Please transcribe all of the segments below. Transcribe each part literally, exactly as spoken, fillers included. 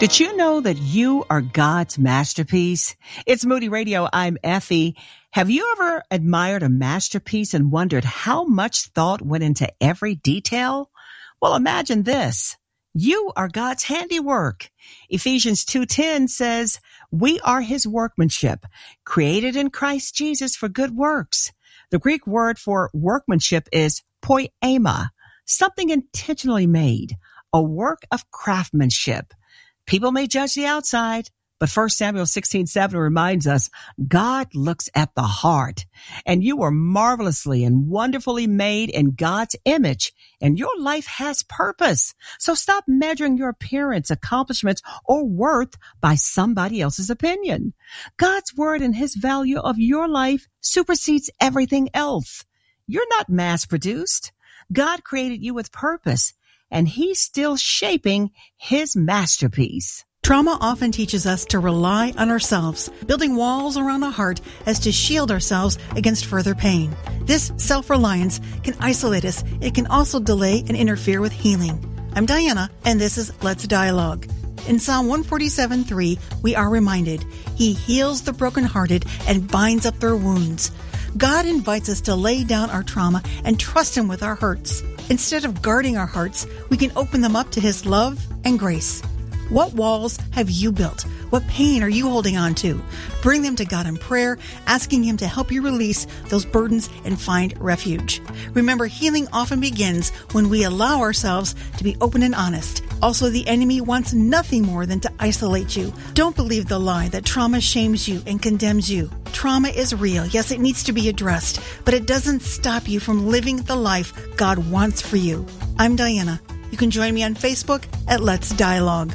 Did you know that you are God's masterpiece? It's Moody Radio. I'm Effie. Have you ever admired a masterpiece and wondered how much thought went into every detail? Well, imagine this. You are God's handiwork. Ephesians two ten says, we are his workmanship, created in Christ Jesus for good works. The Greek word for workmanship is poiema, something intentionally made, a work of craftsmanship. People may judge the outside, but First Samuel sixteen seven reminds us God looks at the heart, and you were marvelously and wonderfully made in God's image, and your life has purpose. So stop measuring your appearance, accomplishments, or worth by somebody else's opinion. God's word and his value of your life supersedes everything else. You're not mass-produced. God created you with purpose, and he's still shaping his masterpiece. Trauma often teaches us to rely on ourselves, building walls around our heart as to shield ourselves against further pain. This self-reliance can isolate us. It can also delay and interfere with healing. I'm Diana, and this is Let's Dialogue. In Psalm one forty-seven three, we are reminded, he heals the brokenhearted and binds up their wounds. God invites us to lay down our trauma and trust him with our hurts. Instead of guarding our hearts, we can open them up to his love and grace. What walls have you built? What pain are you holding on to? Bring them to God in prayer, asking him to help you release those burdens and find refuge. Remember, healing often begins when we allow ourselves to be open and honest. Also, the enemy wants nothing more than to isolate you. Don't believe the lie that trauma shames you and condemns you. Trauma is real. Yes, it needs to be addressed, but it doesn't stop you from living the life God wants for you. I'm Diana. You can join me on Facebook at Let's Dialogue.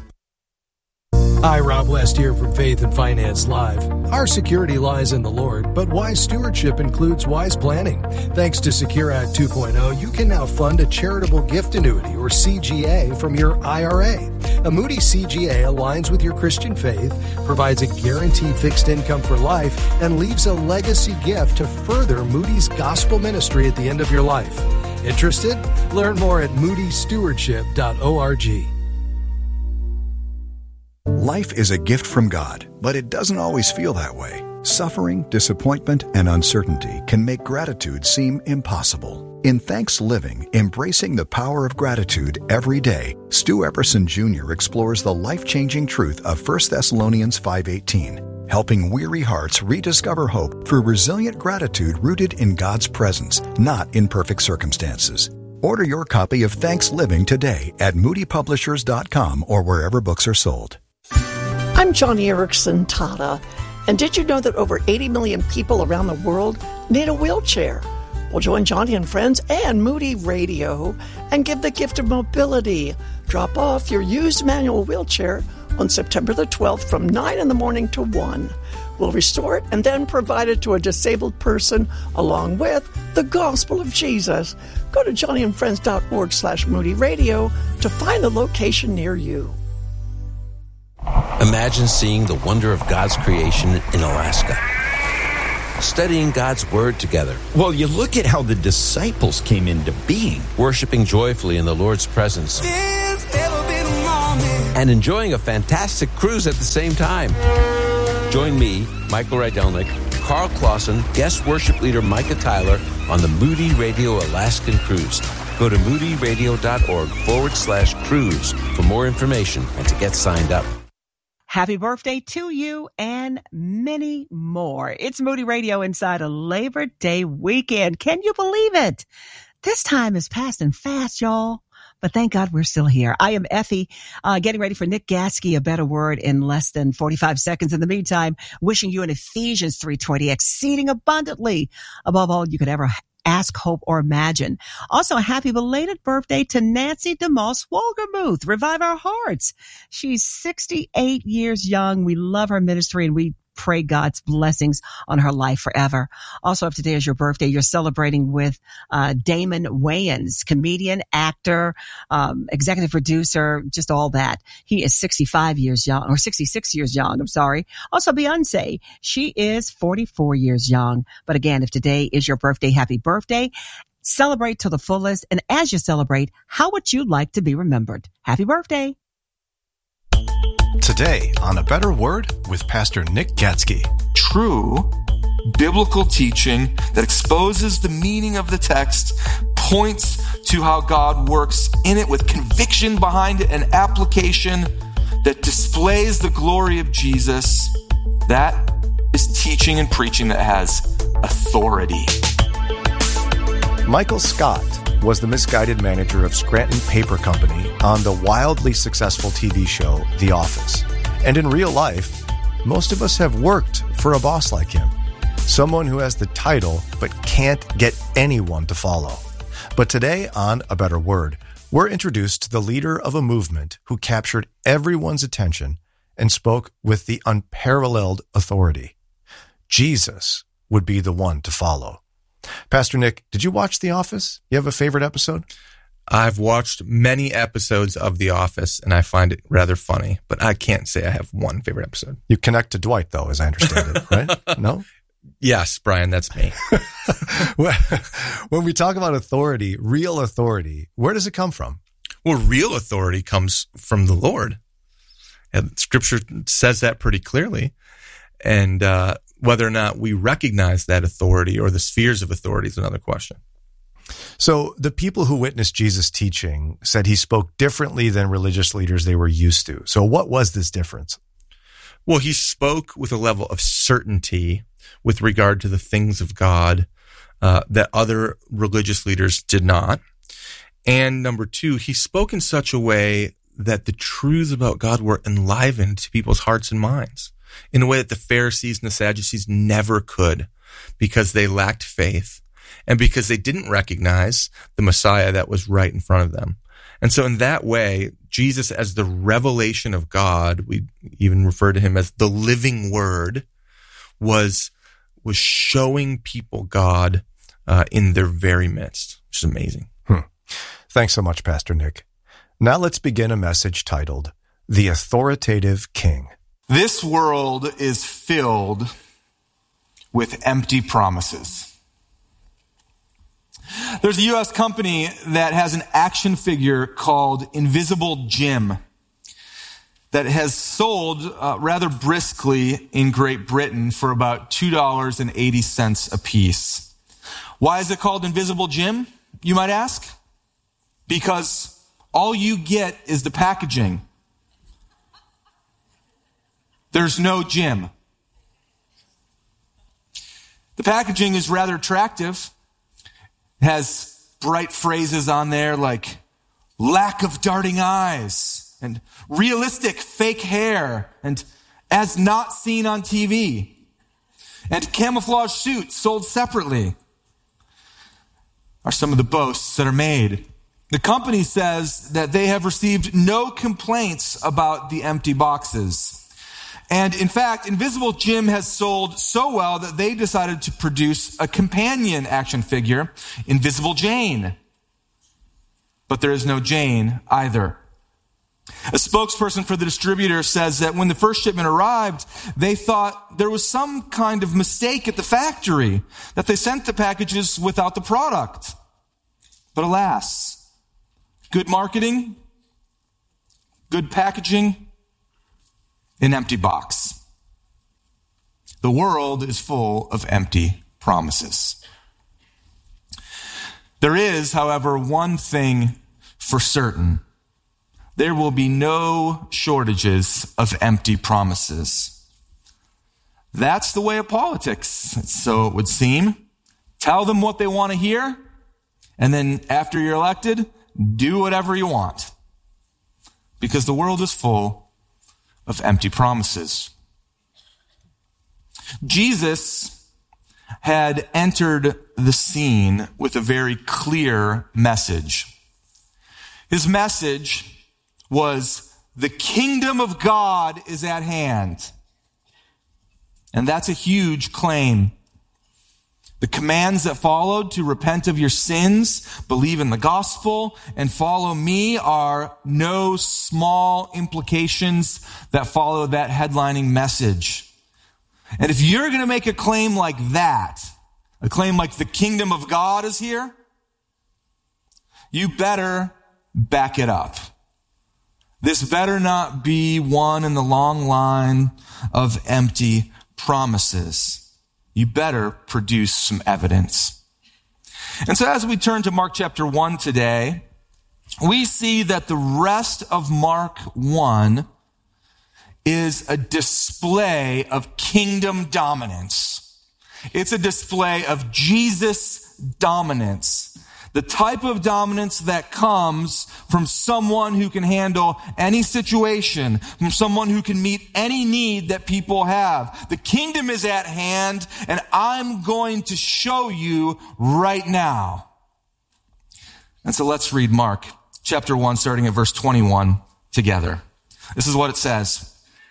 Hi, Rob West here from Faith and Finance Live. Our security lies in the Lord, but wise stewardship includes wise planning. Thanks to Secure Act two point oh, you can now fund a charitable gift annuity, or C G A, from your I R A. A Moody C G A aligns with your Christian faith, provides a guaranteed fixed income for life, and leaves a legacy gift to further Moody's gospel ministry at the end of your life. Interested? Learn more at moody stewardship dot org. Life is a gift from God, but it doesn't always feel that way. Suffering, disappointment, and uncertainty can make gratitude seem impossible. In Thanks Living, Embracing the Power of Gratitude Every Day, Stu Epperson Junior explores the life-changing truth of First Thessalonians five eighteen, helping weary hearts rediscover hope through resilient gratitude rooted in God's presence, not in perfect circumstances. Order your copy of Thanks Living today at moody publishers dot com or wherever books are sold. I'm Johnny Erickson Tata, and did you know that over eighty million people around the world need a wheelchair? Well, join Johnny and friends and Moody Radio and give the gift of mobility. Drop off your used manual wheelchair on September the twelfth from nine in the morning to one. We'll restore it and then provide it to a disabled person along with the gospel of Jesus. Go to johnny and friends dot org slash Moody Radio to find the location near you. Imagine seeing the wonder of God's creation in Alaska. Studying God's Word together. Well, you look at how the disciples came into being. Worshiping joyfully in the Lord's presence. And enjoying a fantastic cruise at the same time. Join me, Michael Rydelnik, Carl Clausen, guest worship leader Micah Tyler on the Moody Radio Alaskan Cruise. Go to moody radio dot org forward slash cruise for more information and to get signed up. Happy birthday to you and many more. It's Moody Radio inside a Labor Day weekend. Can you believe it? This time is passing fast, y'all. But thank God we're still here. I am Effie, uh, getting ready for Nick Gatsky, a better word in less than forty-five seconds. In the meantime, wishing you an Ephesians three twenty, exceeding abundantly above all you could ever ask, hope, or imagine. Also, a happy belated birthday to Nancy DeMoss Wolgermuth. Revive our hearts. She's sixty-eight years young. We love her ministry and we pray God's blessings on her life forever. Also, if today is your birthday, you're celebrating with uh, Damon Wayans, comedian, actor, um, executive producer, just all that. He is sixty-five years young, or sixty-six years young, I'm sorry. Also, Beyonce, she is forty-four years young. But again, if today is your birthday, happy birthday. Celebrate to the fullest. And as you celebrate, how would you like to be remembered? Happy birthday. Today on A Better Word with Pastor Nick Gatsky. True biblical teaching that exposes the meaning of the text, points to how God works in it with conviction behind it and application that displays the glory of Jesus. That is teaching and preaching that has authority. Michael Scott was the misguided manager of Scranton Paper Company on the wildly successful T V show The Office. And in real life, most of us have worked for a boss like him. Someone who has the title but can't get anyone to follow. But today on A Better Word, we're introduced to the leader of a movement who captured everyone's attention and spoke with the unparalleled authority. Jesus would be the one to follow. Pastor Nick, did you watch The Office? You have a favorite episode? I've watched many episodes of The Office, and I find it rather funny, but I can't say I have one favorite episode. You connect to Dwight, though, as I understand it, right? No? Yes, Brian, that's me. When we talk about authority, real authority, where does it come from? Well, real authority comes from the Lord. And Scripture says that pretty clearly. And uh, whether or not we recognize that authority or the spheres of authority is another question. So the people who witnessed Jesus' teaching said he spoke differently than religious leaders they were used to. So what was this difference? Well, he spoke with a level of certainty with regard to the things of God uh, that other religious leaders did not. And number two, he spoke in such a way that the truths about God were enlivened to people's hearts and minds in a way that the Pharisees and the Sadducees never could, because they lacked faith and because they didn't recognize the Messiah that was right in front of them. And so in that way, Jesus, as the revelation of God, we even refer to him as the living word, was was showing people God uh, in their very midst, which is amazing. Hmm. Thanks so much, Pastor Nick. Now let's begin a message titled, The Authoritative King. This world is filled with empty promises. There's a U S company that has an action figure called Invisible Jim that has sold uh, rather briskly in Great Britain for about two dollars and eighty cents a piece. Why is it called Invisible Jim, you might ask? Because all you get is the packaging. There's no Jim. The packaging is rather attractive. It has bright phrases on there like lack of darting eyes and realistic fake hair and as not seen on T V and camouflage suits sold separately are some of the boasts that are made. The company says that they have received no complaints about the empty boxes. And in fact, Invisible Jim has sold so well that they decided to produce a companion action figure, Invisible Jane. But there is no Jane either. A spokesperson for the distributor says that when the first shipment arrived, they thought there was some kind of mistake at the factory, that they sent the packages without the product. But alas, good marketing, good packaging, an empty box. The world is full of empty promises. There is, however, one thing for certain. There will be no shortages of empty promises. That's the way of politics, so it would seem. Tell them what they want to hear, and then after you're elected, do whatever you want. Because the world is full of empty promises. Jesus had entered the scene with a very clear message. His message was, the kingdom of God is at hand. And that's a huge claim. The commands that followed to repent of your sins, believe in the gospel, and follow me are no small implications that follow that headlining message. And if you're going to make a claim like that, a claim like the kingdom of God is here, you better back it up. This better not be one in the long line of empty promises. You better produce some evidence. And so as we turn to Mark chapter one today, we see that the rest of Mark one is a display of kingdom dominance. It's a display of Jesus dominance. The type of dominance that comes from someone who can handle any situation, from someone who can meet any need that people have. The kingdom is at hand, and I'm going to show you right now. And so let's read Mark chapter one, starting at verse twenty-one together. This is what it says.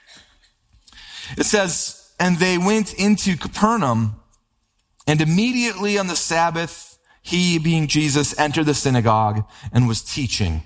It says, "And they went into Capernaum, and immediately on the Sabbath, he, being Jesus, entered the synagogue and was teaching.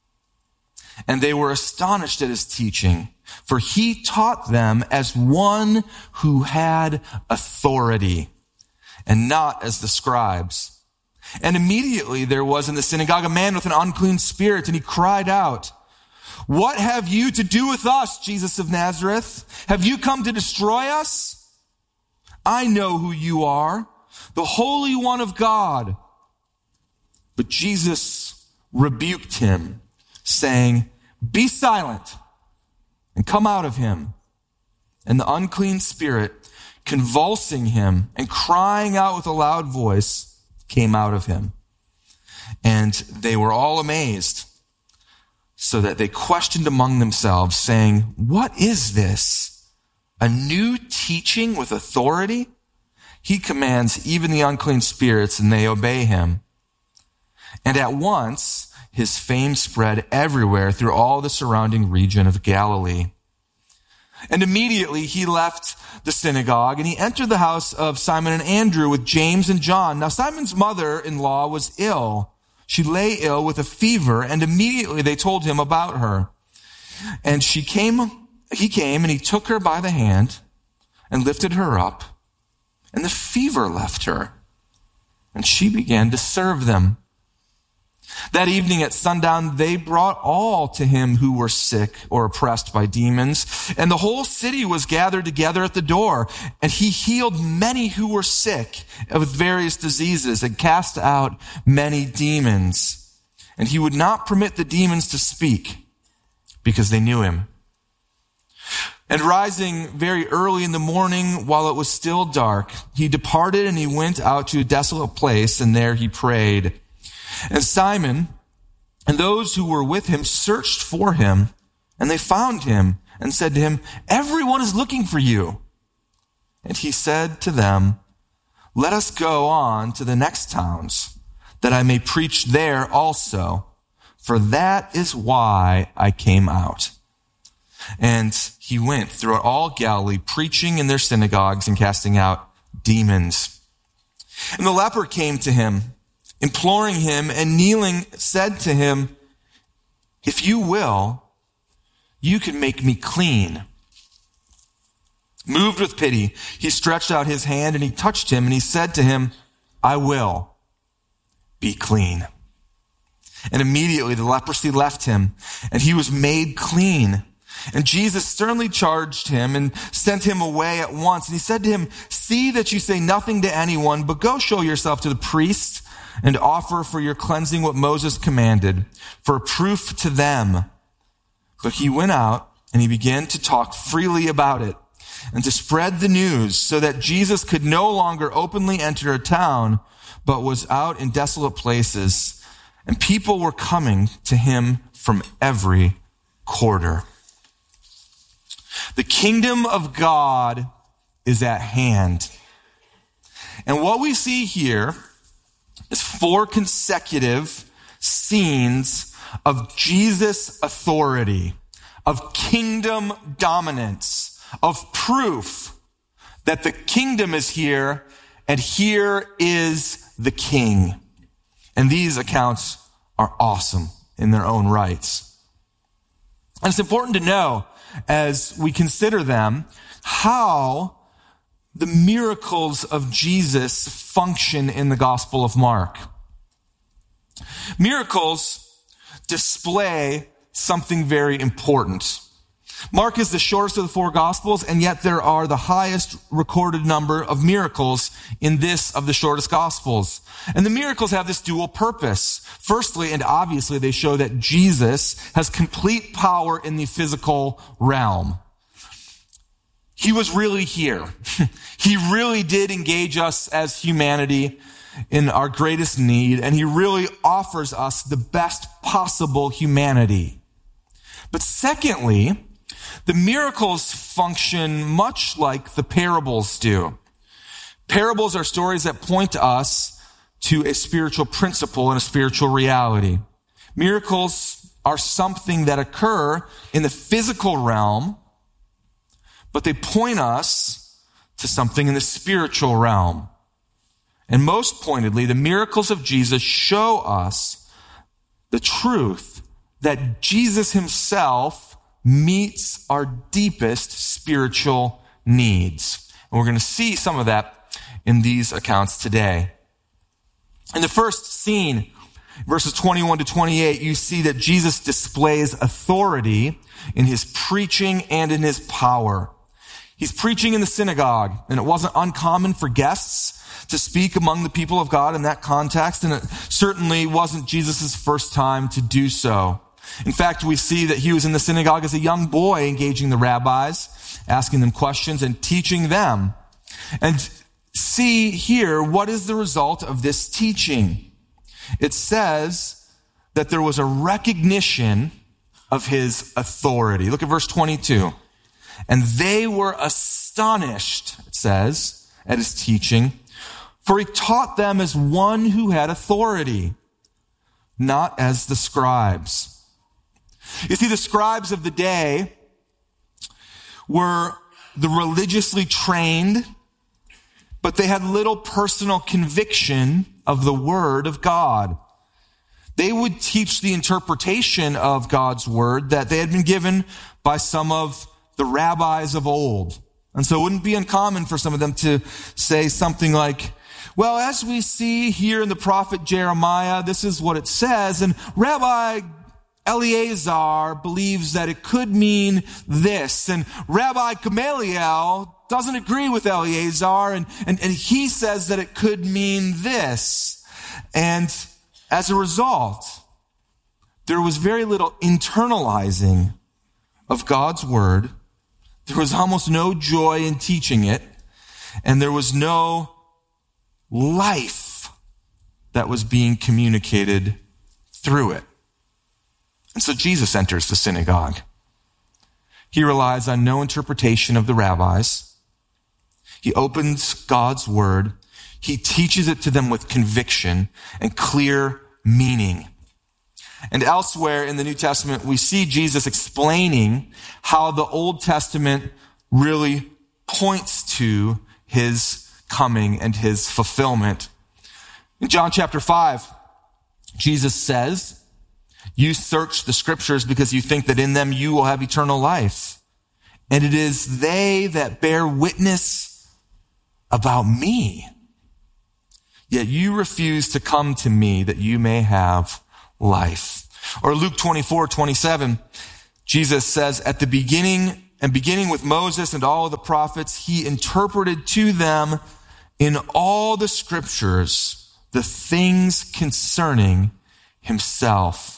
And they were astonished at his teaching, for he taught them as one who had authority, and not as the scribes. And immediately there was in the synagogue a man with an unclean spirit, and he cried out, 'What have you to do with us, Jesus of Nazareth? Have you come to destroy us? I know who you are, the Holy One of God.' But Jesus rebuked him, saying, 'Be silent and come out of him.' And the unclean spirit, convulsing him and crying out with a loud voice, came out of him. And they were all amazed, so that they questioned among themselves, saying, 'What is this? A new teaching with authority? He commands even the unclean spirits, and they obey him.' And at once his fame spread everywhere through all the surrounding region of Galilee. And immediately he left the synagogue, and he entered the house of Simon and Andrew with James and John. Now Simon's mother-in-law was ill. She lay ill with a fever, and immediately they told him about her. And she came, he came, and he took her by the hand and lifted her up, and the fever left her, and she began to serve them. That evening at sundown, they brought all to him who were sick or oppressed by demons, and the whole city was gathered together at the door. And he healed many who were sick with various diseases and cast out many demons. And he would not permit the demons to speak, because they knew him. And rising very early in the morning, while it was still dark, he departed and he went out to a desolate place, and there he prayed. And Simon and those who were with him searched for him, and they found him and said to him, 'Everyone is looking for you.' And he said to them, 'Let us go on to the next towns, that I may preach there also, for that is why I came out.' And he went throughout all Galilee, preaching in their synagogues and casting out demons. And the leper came to him, imploring him, and kneeling said to him, 'If you will, you can make me clean.' Moved with pity, he stretched out his hand and he touched him, and he said to him, 'I will, be clean.' And immediately the leprosy left him, and he was made clean. And Jesus sternly charged him and sent him away at once. And he said to him, 'See that you say nothing to anyone, but go show yourself to the priest and offer for your cleansing what Moses commanded, for a proof to them.' But he went out and he began to talk freely about it and to spread the news, so that Jesus could no longer openly enter a town, but was out in desolate places. And people were coming to him from every quarter." The kingdom of God is at hand. And what we see here is four consecutive scenes of Jesus' authority, of kingdom dominance, of proof that the kingdom is here, and here is the king. And these accounts are awesome in their own rights. And it's important to know, as we consider them, how the miracles of Jesus function in the Gospel of Mark. Miracles display something very important. Mark is the shortest of the four Gospels, and yet there are the highest recorded number of miracles in this of the shortest Gospels. And the miracles have this dual purpose. Firstly, and obviously, they show that Jesus has complete power in the physical realm. He was really here. He really did engage us as humanity in our greatest need, and he really offers us the best possible humanity. But secondly, the miracles function much like the parables do. Parables are stories that point us to a spiritual principle and a spiritual reality. Miracles are something that occur in the physical realm, but they point us to something in the spiritual realm. And most pointedly, the miracles of Jesus show us the truth that Jesus himself meets our deepest spiritual needs. And we're going to see some of that in these accounts today. In the first scene, verses twenty-one to twenty-eight, you see that Jesus displays authority in his preaching and in his power. He's preaching in the synagogue, and it wasn't uncommon for guests to speak among the people of God in that context, and it certainly wasn't Jesus' first time to do so. In fact, we see that he was in the synagogue as a young boy, engaging the rabbis, asking them questions and teaching them. And see here, what is the result of this teaching? It says that there was a recognition of his authority. Look at verse twenty-two. And they were astonished, it says, at his teaching, for he taught them as one who had authority, not as the scribes. You see, the scribes of the day were the religiously trained, but they had little personal conviction of the word of God. They would teach the interpretation of God's word that they had been given by some of the rabbis of old. And so it wouldn't be uncommon for some of them to say something like, well, as we see here in the prophet Jeremiah, this is what it says, and Rabbi Eleazar believes that it could mean this, and Rabbi Gamaliel doesn't agree with Eleazar, and, and, and he says that it could mean this. And as a result, there was very little internalizing of God's word. There was almost no joy in teaching it, and there was no life that was being communicated through it. And so Jesus enters the synagogue. He relies on no interpretation of the rabbis. He opens God's word. He teaches it to them with conviction and clear meaning. And elsewhere in the New Testament, we see Jesus explaining how the Old Testament really points to his coming and his fulfillment. In John chapter five, Jesus says, you search the scriptures because you think that in them you will have eternal life. And it is they that bear witness about me. Yet you refuse to come to me that you may have life. Or Luke twenty-four twenty-seven, Jesus says, at the beginning, and beginning with Moses and all of the prophets, he interpreted to them in all the scriptures the things concerning himself.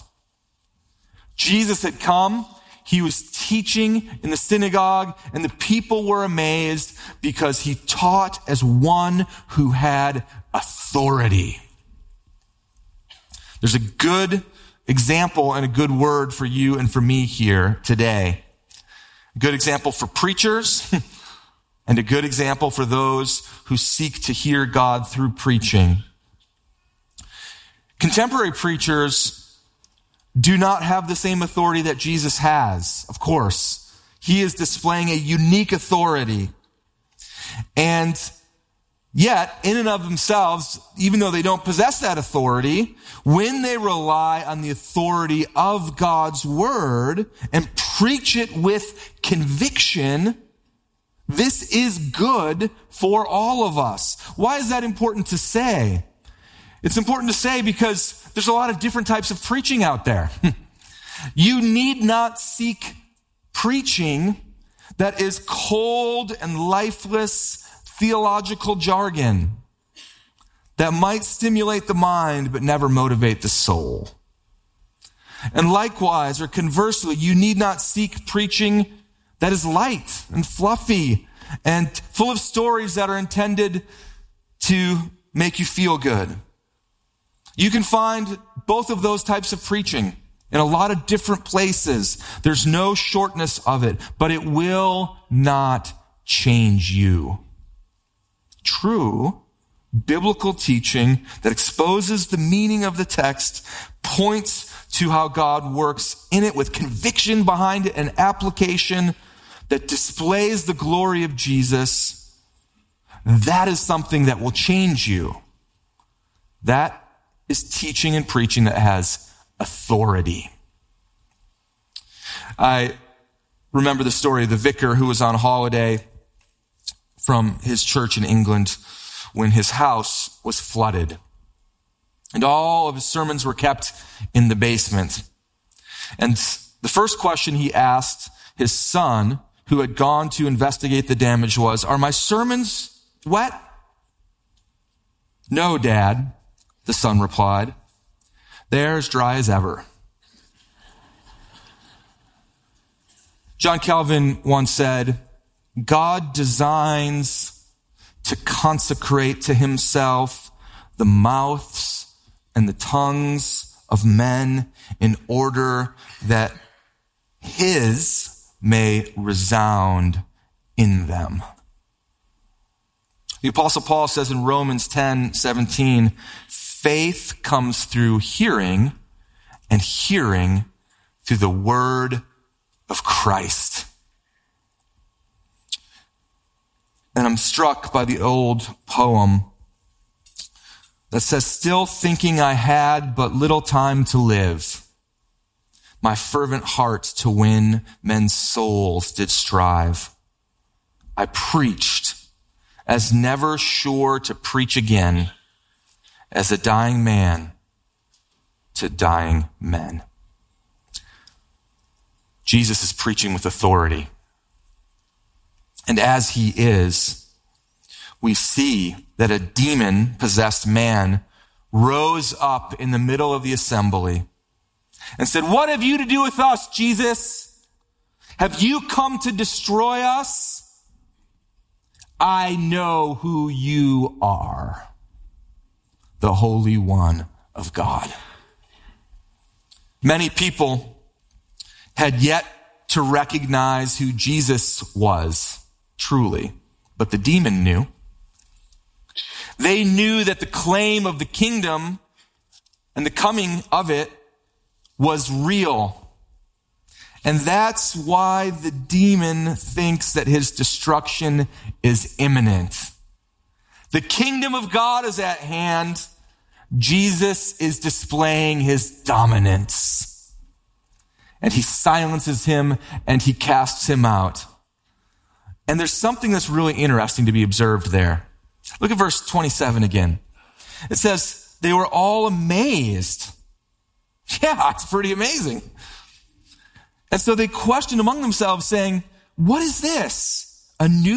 Jesus had come, he was teaching in the synagogue, and the people were amazed because he taught as one who had authority. There's a good example and a good word for you and for me here today. A good example for preachers and a good example for those who seek to hear God through preaching. Contemporary preachers do not have the same authority that Jesus has, of course. He is displaying a unique authority. And yet, in and of themselves, even though they don't possess that authority, when they rely on the authority of God's word and preach it with conviction, this is good for all of us. Why is that important to say? It's important to say because there's a lot of different types of preaching out there. You need not seek preaching that is cold and lifeless theological jargon that might stimulate the mind but never motivate the soul. And likewise, or conversely, you need not seek preaching that is light and fluffy and full of stories that are intended to make you feel good. You can find both of those types of preaching in a lot of different places. There's no shortness of it, but it will not change you. True biblical teaching that exposes the meaning of the text points to how God works in it with conviction behind it and application that displays the glory of Jesus. That is something that will change you. That is teaching and preaching that has authority. I remember the story of the vicar who was on holiday from his church in England when his house was flooded. And all of his sermons were kept in the basement. And the first question he asked his son, who had gone to investigate the damage, was, "Are my sermons wet?" "No, Dad," the son replied. "They're as dry as ever." John Calvin once said, "God designs to consecrate to himself the mouths and the tongues of men in order that his may resound in them." The Apostle Paul says in Romans ten seventeen, faith comes through hearing, and hearing through the word of Christ. And I'm struck by the old poem that says, "Still thinking I had but little time to live, my fervent heart to win men's souls did strive. I preached as never sure to preach again, as a dying man to dying men." Jesus is preaching with authority. And as he is, we see that a demon-possessed man rose up in the middle of the assembly and said, "What have you to do with us, Jesus? Have you come to destroy us? I know who you are, the Holy One of God." Many people had yet to recognize who Jesus was truly, but the demon knew. They knew that the claim of the kingdom and the coming of it was real. And that's why the demon thinks that his destruction is imminent. The kingdom of God is at hand. Jesus is displaying his dominance. And he silences him and he casts him out. And there's something that's really interesting to be observed there. Look at verse twenty-seven again. It says, they were all amazed. Yeah, it's pretty amazing. And so they questioned among themselves, saying, "What is this? A new